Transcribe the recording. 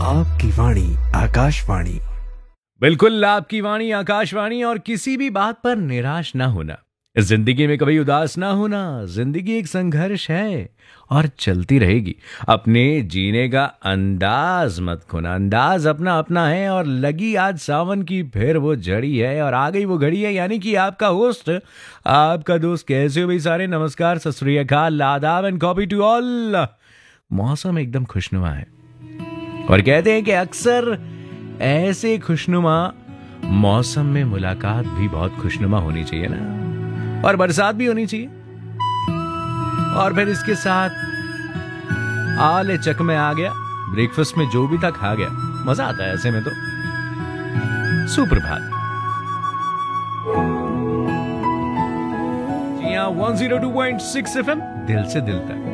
आपकी वाणी आकाशवाणी। बिल्कुल आपकी वाणी आकाशवाणी। और किसी भी बात पर निराश ना होना, जिंदगी में कभी उदास ना होना। जिंदगी एक संघर्ष है और चलती रहेगी। अपने जीने का अंदाज मत खोना, अंदाज अपना अपना है। और लगी आज सावन की फिर वो जड़ी है और आ गई वो घड़ी है, यानी कि आपका होस्ट, आपका दोस्त। कैसे हो भाई सारे? नमस्कार, सत श्री अकाल, आदाब एंड कॉपी टू ऑल। मौसम एकदम खुशनुमा है और कहते हैं कि अक्सर ऐसे खुशनुमा मौसम में मुलाकात भी बहुत खुशनुमा होनी चाहिए ना, और बरसात भी होनी चाहिए। और फिर इसके साथ आले चक में आ गया, ब्रेकफास्ट में जो भी था खा गया। मजा आता है ऐसे में तो। सुप्रभात। जी हाँ, 102.6 FM, दिल से दिल तक।